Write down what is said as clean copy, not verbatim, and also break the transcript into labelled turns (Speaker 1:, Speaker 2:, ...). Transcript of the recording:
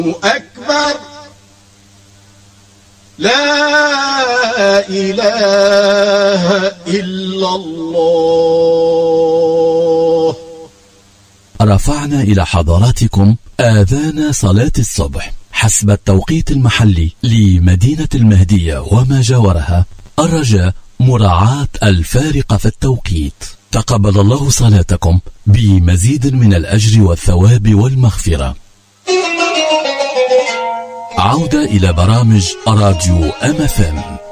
Speaker 1: أكبر لا إله إلا الله.
Speaker 2: رفعنا إلى حضراتكم آذان صلاة الصبح حسب التوقيت المحلي لمدينة المهدية وما جاورها، الرجاء مراعاة الفارق في التوقيت. تقبل الله صلاتكم بمزيد من الأجر والثواب والمغفرة. عودة إلى برامج راديو MFM.